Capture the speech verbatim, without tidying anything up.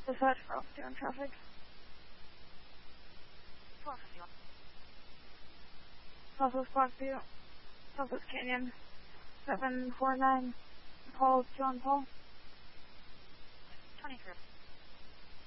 Dispatch for officer on traffic. Southwest Parkview, Southwest Canyon, seven four nine, call John Paul. twenty-three.